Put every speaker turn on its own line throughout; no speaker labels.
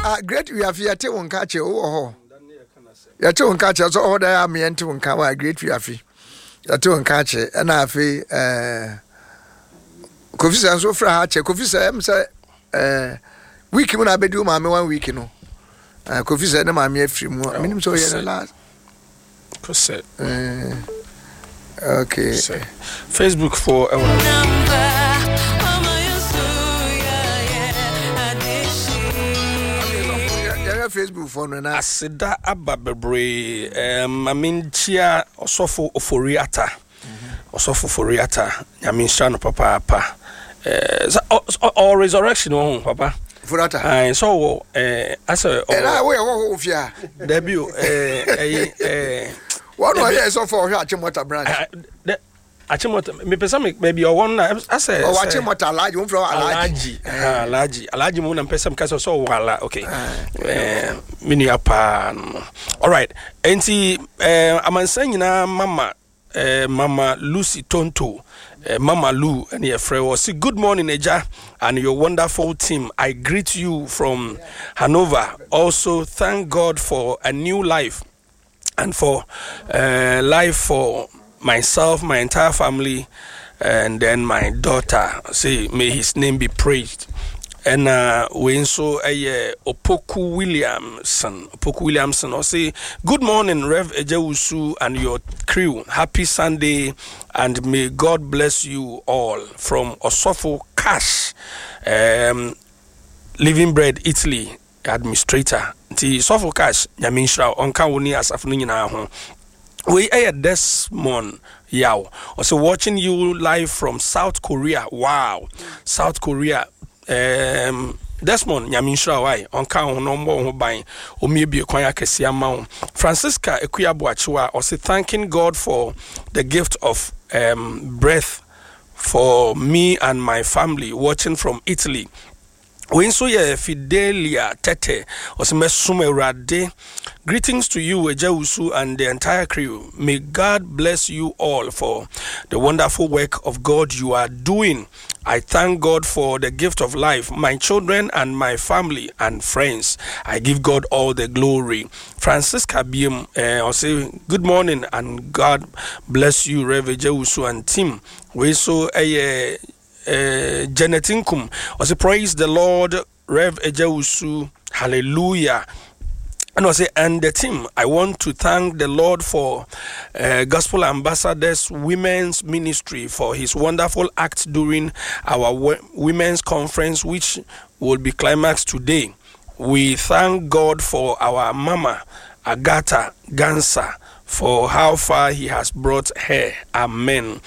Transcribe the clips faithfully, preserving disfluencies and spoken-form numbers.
ah great we have yet one catch oh ya te one catch so order am yet one catch wa great we have ya te one catch and afi eh Kofi say so fra ha che Kofi say am say eh week mu na bedu ma me one week no ah Kofi say na ma me afri mu minim so ye last
cause
eh okay
Facebook for
Facebook phone na
asida ababebre um aminchia osofo oforiata osofo oforiata nyaminsha no papa papa eh or resurrection oh papa
oforiata
ah so eh asa
eh na we wo ofia
debut eh eh eh
one way is of for Achimota branch
Achimota me pesa me maybe o one na asa
o Achimota alaji one from alaji
ah alaji alaji mo na pesa me kasa so wala okay eh mini apa all right enti eh amansan nyina mama eh mama Lucy Tonto Uh, Mama Lou and your friend was say good morning Eja and your wonderful team. I greet you from Hanover. Also thank God for a new life and for uh, life for myself, my entire family, and then my daughter. Say may his name be praised. And uh, we so a uh, Opoku Williamson, Opoku Williamson, or say, good morning, Rev Ejewusu and your crew. Happy Sunday, and may God bless you all from Osofo Cash, um, Living Bread, Italy, administrator. The Osofo Cash, Yaminshra, Onkawuni Asafuni na ho. We are Desmond Yao, also watching you live from South Korea. Wow, South Korea. Um, Desmond Nyaminsha why on count no more buying or maybe a kwanya kesia mount. Francisca Ekuyabuachua or say thanking God for the gift of um, breath for me and my family watching from Italy. We so ye Fidelia Tete Osemesume Rade. Greetings to you, Ejewusu, and the entire crew. May God bless you all for the wonderful work of God you are doing. I thank God for the gift of life, my children and my family and friends. I give God all the glory. Francisca Biem, uh, I say good morning and God bless you, Rev Ejewusu and team. We so a uh, uh, Janetinkum. I say praise the Lord, Rev Ejewusu, hallelujah. And I say, and the team, I want to thank the Lord for uh, Gospel Ambassadors Women's Ministry for his wonderful act during our w- women's conference, which will be climaxed today. We thank God for our Mama, Agatha Gansa, for how far he has brought her. Amen.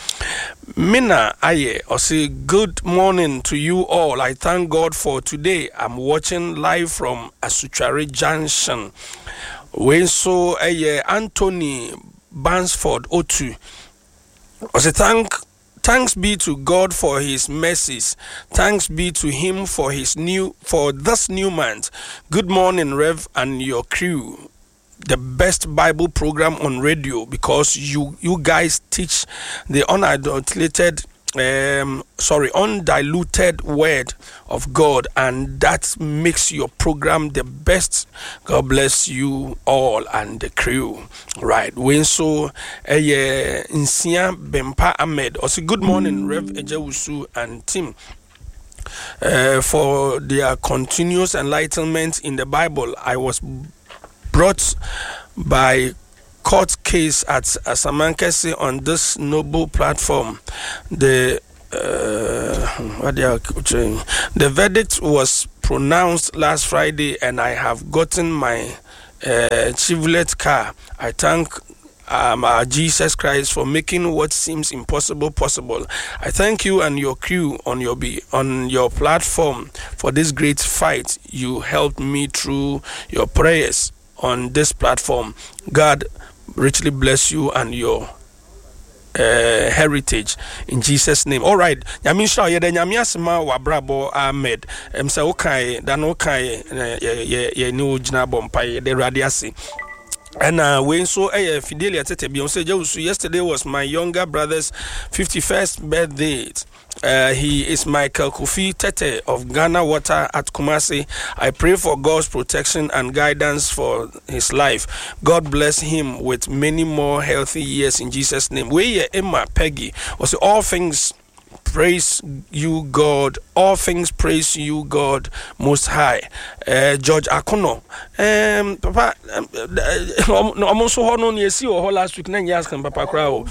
Mina Aye, I say good morning to you all. I thank God for today. I'm watching live from Asuchari Junction. When so Aye Anthony Bansford Otu. I say thank thanks be to God for his mercies. Thanks be to him for his new for this new month. Good morning, Rev, and your crew. The best Bible program on radio because you you guys teach the unadulterated um sorry undiluted word of God, and that makes your program the best. God bless you all and the crew. Right, when so eh Nsia Bempa Ahmed also good morning, Rev Ejewusu and team. Uh, for their continuous enlightenment in the Bible. I was brought by court case at Asamankese on this noble platform. The uh, what they are saying. The verdict was pronounced last Friday, and I have gotten my uh, Chevrolet car. I thank um, our Jesus Christ for making what seems impossible possible. I thank you and your crew on your be on your platform for this great fight. You helped me through your prayers on this platform. God richly bless you and your uh, heritage in Jesus' name. All right. Nyamisha ye de nyamiasema wa brabo Ahmed. Em say okay, dan okay ye ye ye ni ojina bompa ye de radiasi. And uh, when so eh Fidelia Tete Beyonce Ejewusu, yesterday was my younger brother's fifty-first birthday. Uh, he is Michael Kofi Tete of Ghana Water at Kumasi. I pray for God's protection and guidance for his life. God bless him with many more healthy years in Jesus' name. We Emma Peggy was all things praise you, God. All things praise you, God Most High. Uh, George Akono. Um, Papa, um, I'm also on you see or last week. Nine years can Papa Crow.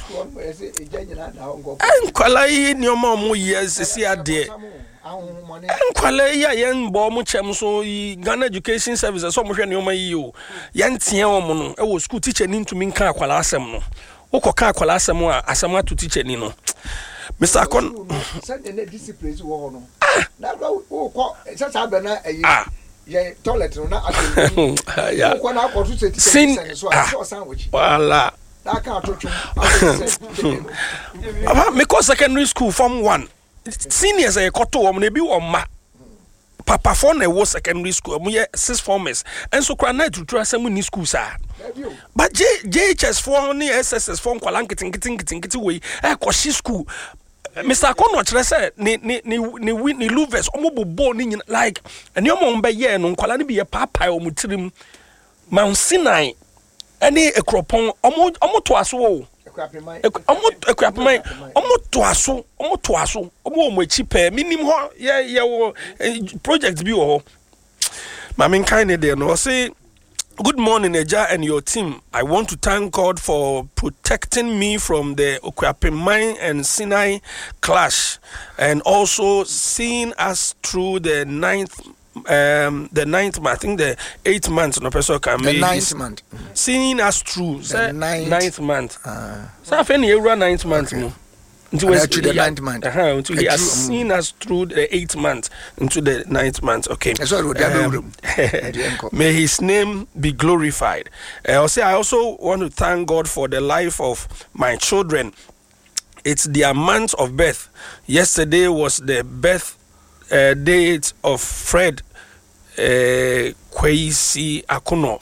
And Kwalai, your mom, years, see a day. And Kwalai, young bomb, so Ghana Education Services, so much in you. Yan Tiamono, I was school teacher into Minka Kwalasam. Oko Kwalasam, Asama to teach Nino. Mister Akon,
send the discipline to one. Now go, oh, such a banner, a toilet, not yeah. One hour to say, sin, so I saw a sandwich. Voila. I can't touch you.
Because secondary school, Form one. Seniors a koto, maybe or ma. Papa phone was secondary school, we six formers, and so cry night to try some in school, sir. But J H S for only S S S form, Qualanketing, getting, getting, getting away, eh, cause she school. Mister Akono said, ni ni ni ni ni Louvers, omobo born in like, and your mom by year, no Qualani be a papa or mutrim Mount Sinai, any a cropon, omo omo to us wo. Omo equip my omo to aso, omo to aso, omo mo cheaper, minim ho, yeah, yeah, project be ho. Mamin kind there no say. Good morning, Eja and your team. I want to thank God for protecting me from the Okuapemai and Sinai clash, and also seeing us through the ninth, um, the ninth month. I think the eighth month. No person can
the ninth month.
Seeing us through the ninth, ninth month.
Uh,
so I think you run ninth month.
Okay.
Into
the ninth month.
Uh-huh, until he has seen us through the eighth month into the ninth month. Okay. Um, may his name be glorified. Uh, I'll say I also want to thank God for the life of my children. It's their month of birth. Yesterday was the birth uh, date of Fred uh, Kwesi Akono.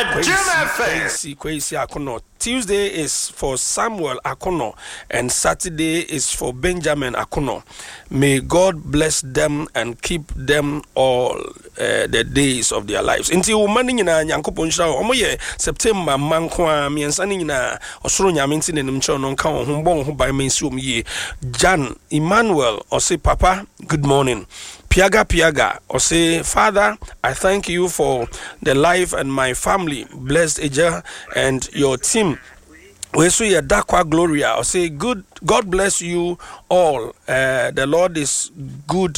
Kwesi, Kwesi Akono. Tuesday is for Samuel Akono and Saturday is for Benjamin Akono. May God bless them and keep them all uh, the days of their lives. Until morning in a Yankopon show, Omoye, September, Mankwa, Miansaning, Osro Yamintin and Mchon, Kaon, Humbong, who by Mensum ye. Jan Emmanuel, or say, Papa, good morning. Piaga Piaga, or say, Father, I thank you for the life and my family. Blessed Eja and your team. We see a Dakwa Gloria, or say, good, God bless you all. Uh, the Lord is good.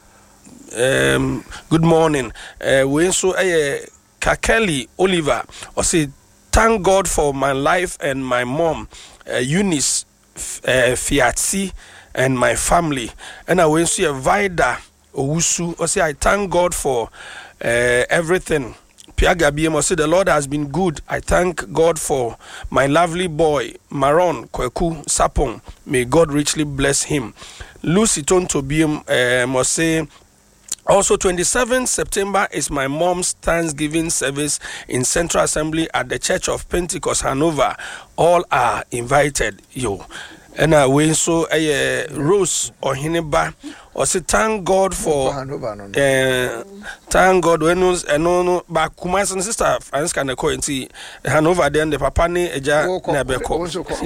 Um, good morning. Uh, we so a uh, Kakeli Oliver, or say, thank God for my life and my mom, uh, Eunice uh, Fiatsi, and my family. And I will see a Vida Owusu, or say, I thank God for uh, everything. Piaga B M O say the Lord has been good. I thank God for my lovely boy Maron Kweku Sapong. May God richly bless him. Lucy Tonto B M uh, must say also twenty-seventh September is my mom's Thanksgiving service in Central Assembly at the Church of Pentecost Hanover. All are invited. Yo. And I went so a Rose or Hineba or say thank God for uh, thank God when was and no no back Kumas and sister Francis can call and see Hanover then the papa ne eja nebeko.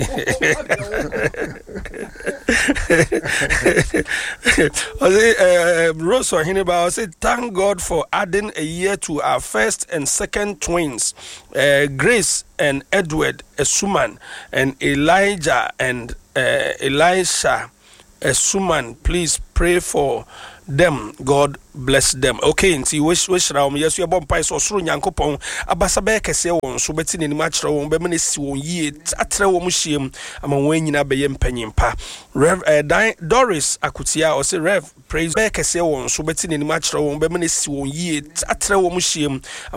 I say uh, Rose or Hineba I say thank God for adding a year to our first and second twins, uh, Grace and Edward Esuman and Elijah and Uh, Elisha Suman, please pray for them. God bless them. Okay, nti wish wish ra um yesu ye bom pai so soro nyankopon abasa be kese won so beti ni ma kire won be me si won yie atre won hiem ama won nyina be ye mpanyimpa. Rev uh, Doris Akutia or say Rev praise be kese won so beti ni ma kire won be me si won yie atre won hiem